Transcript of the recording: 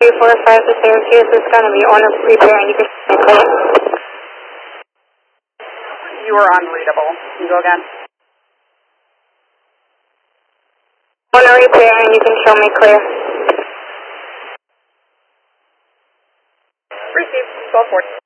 345 to Syracuse is going to be on a repair and you can show me clear. You are unreadable. Can you go again? On a repair and you can show me clear. Receive 1240.